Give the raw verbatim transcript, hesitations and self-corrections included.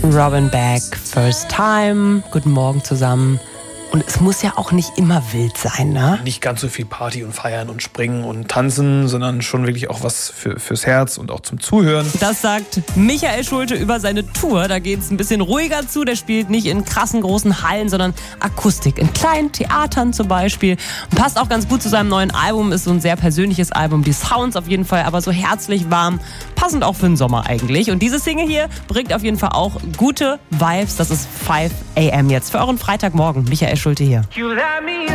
Robin Beck, First Time. Guten Morgen zusammen. Und es muss ja auch nicht immer wild sein, ne? Nicht ganz so viel Party und Feiern und Springen und Tanzen, sondern schon wirklich auch was für, fürs Herz und auch zum Zuhören. Das sagt Michael Schulte über seine Tour. Da geht es ein bisschen ruhiger zu. Der spielt nicht in krassen großen Hallen, sondern Akustik. In kleinen Theatern zum Beispiel. Und passt auch ganz gut zu seinem neuen Album. Ist so ein sehr persönliches Album. Die Sounds auf jeden Fall, aber so herzlich warm. Passend auch für den Sommer eigentlich. Und diese Single hier bringt auf jeden Fall auch gute Vibes. Das ist five a m jetzt für euren Freitagmorgen. Michael Schulte hier.